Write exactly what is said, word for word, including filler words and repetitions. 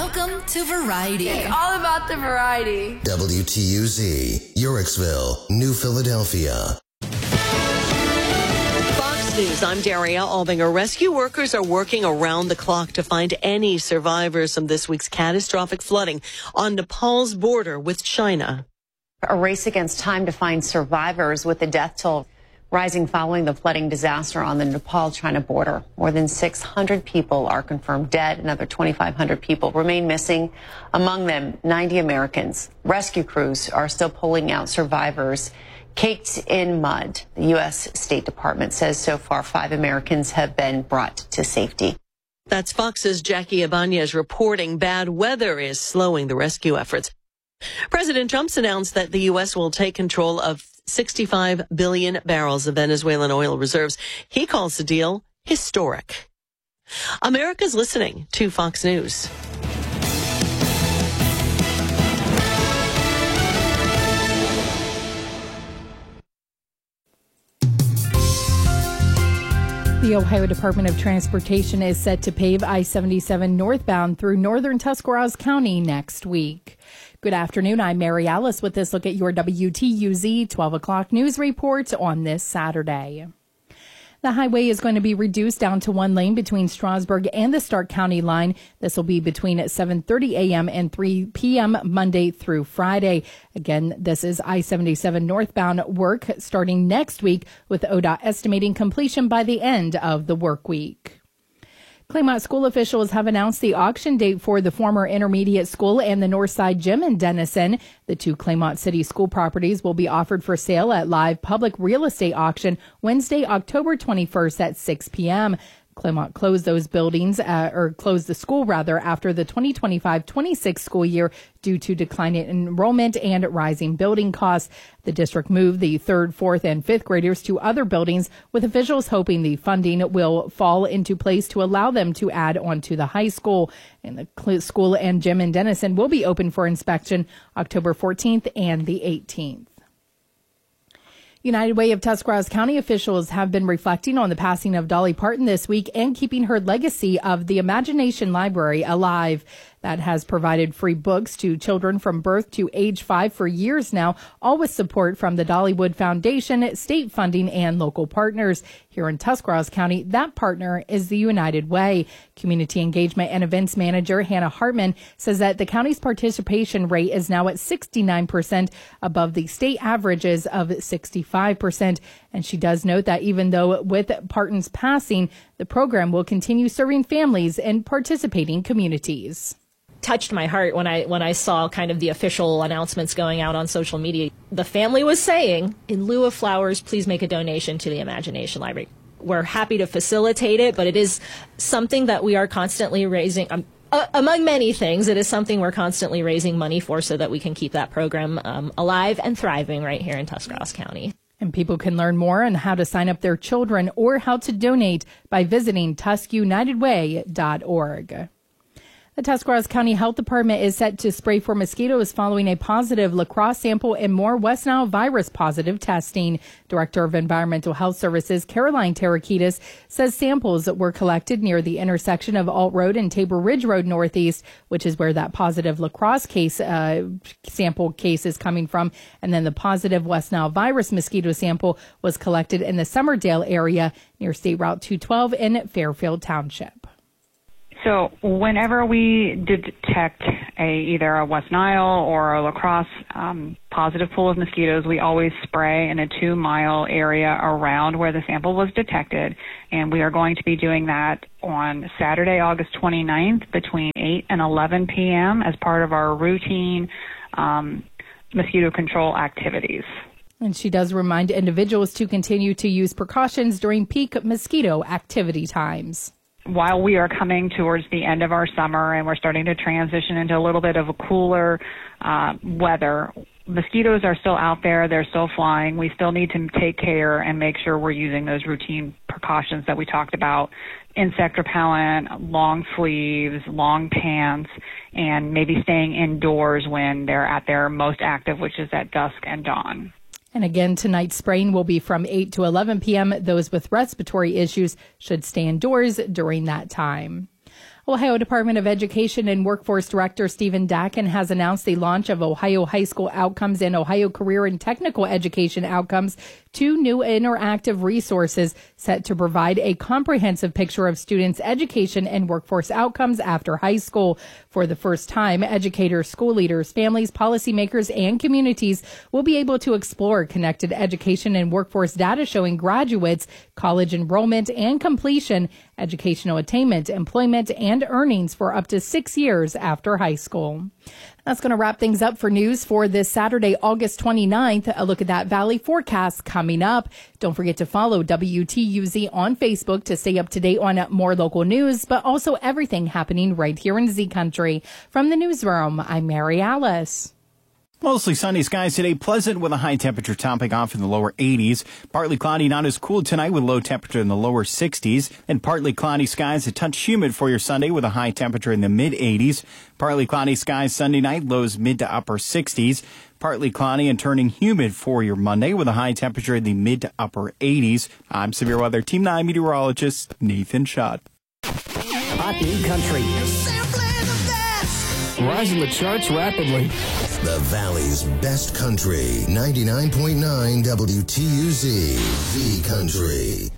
Welcome to Variety. It's all about the variety. W T U Z, Yorksville, New Philadelphia. Fox News, I'm Daria Albinger. Rescue workers are working around the clock to find any survivors from this week's catastrophic flooding on Nepal's border with China. A race against time to find survivors, with the death toll rising following the flooding disaster on the Nepal-China border. More than six hundred people are confirmed dead. Another twenty-five hundred people remain missing, among them ninety Americans. Rescue crews are still pulling out survivors caked in mud. The U S State Department says so far five Americans have been brought to safety. That's Fox's Jackie Ibanez reporting bad weather is slowing the rescue efforts. President Trump's announced that the U S will take control of sixty-five billion barrels of Venezuelan oil reserves. He calls the deal historic. America's listening to Fox News. The Ohio Department of Transportation is set to pave I seventy-seven northbound through northern Tuscarawas County next week. Good afternoon. I'm Mary Alice with this look at your W T U Z twelve o'clock news report on this Saturday. The highway is going to be reduced down to one lane between Strasburg and the Stark County line. This will be between seven thirty a.m. and three p.m. Monday through Friday. Again, this is I seventy-seven northbound work starting next week, with O D O T estimating completion by the end of the work week. Claymont school officials have announced the auction date for the former intermediate school and the Northside Gym in Denison. The two Claymont City school properties will be offered for sale at live public real estate auction Wednesday, October twenty-first at six p.m. Claymont closed those buildings, uh, or closed the school rather, after the twenty twenty-five twenty-six school year due to declining enrollment and rising building costs. The district moved the third, fourth, and fifth graders to other buildings, with officials hoping the funding will fall into place to allow them to add on to the high school. And the school and gym in Denison will be open for inspection October fourteenth and the eighteenth. United Way of Tuscarawas County officials have been reflecting on the passing of Dolly Parton this week and keeping her legacy of the Imagination Library alive. That has provided free books to children from birth to age five for years now, all with support from the Dollywood Foundation, state funding, and local partners. Here in Tuscarawas County, that partner is the United Way. Community Engagement and Events Manager Hannah Hartman says that the county's participation rate is now at sixty-nine percent, above the state averages of sixty-five percent. And she does note that even though with Parton's passing, the program will continue serving families in participating communities. Touched my heart when I when I saw kind of the official announcements going out on social media. The family was saying, in lieu of flowers, please make a donation to the Imagination Library. We're happy to facilitate it, but it is something that we are constantly raising. Um, uh, among many things, it is something we're constantly raising money for so that we can keep that program um, alive and thriving right here in Tuscarawas County. And people can learn more on how to sign up their children or how to donate by visiting tusk united way dot org. The Tuscarawas County Health Department is set to spray for mosquitoes following a positive La Crosse sample and more West Nile virus positive testing. Director of Environmental Health Services Caroline Tarakitis says samples were collected near the intersection of Alt Road and Tabor Ridge Road Northeast, which is where that positive La Crosse case uh, sample case is coming from. And then the positive West Nile virus mosquito sample was collected in the Summerdale area near State Route two twelve in Fairfield Township. So whenever we detect a either a West Nile or a La Crosse um, positive pool of mosquitoes, we always spray in a two-mile area around where the sample was detected, and we are going to be doing that on Saturday, August twenty-ninth between eight and eleven p.m. as part of our routine um, mosquito control activities. And she does remind individuals to continue to use precautions during peak mosquito activity times. While we are coming towards the end of our summer and we're starting to transition into a little bit of a cooler uh, weather, mosquitoes are still out there. They're still flying. We still need to take care and make sure we're using those routine precautions that we talked about: insect repellent, long sleeves, long pants, and maybe staying indoors when they're at their most active, which is at dusk and dawn. And again, tonight's spraying will be from eight to eleven p.m. Those with respiratory issues should stay indoors during that time. Ohio Department of Education and Workforce Director Stephen Dakin has announced the launch of Ohio High School Outcomes and Ohio Career and Technical Education Outcomes, two new interactive resources set to provide a comprehensive picture of students' education and workforce outcomes after high school. For the first time, educators, school leaders, families, policymakers, and communities will be able to explore connected education and workforce data showing graduates, college enrollment and completion, educational attainment, employment, and earnings for up to six years after high school. That's going to wrap things up for news for this Saturday, August twenty-ninth. A look at that Valley forecast coming up. Don't forget to follow W T U Z on Facebook to stay up to date on more local news, but also everything happening right here in Z Country. From the newsroom, I'm Mary Alice. Mostly sunny skies today, pleasant with a high temperature topping off in the lower eighties. Partly cloudy, not as cool tonight with low temperature in the lower sixties. And partly cloudy skies, a touch humid for your Sunday with a high temperature in the mid eighties. Partly cloudy skies Sunday night, lows mid to upper sixties. Partly cloudy and turning humid for your Monday with a high temperature in the mid to upper eighties. I'm Severe Weather Team nine meteorologist Nathan Schott. Hot new country. Rising the charts rapidly. The Valley's best country. ninety-nine point nine W T U Z. Z Country.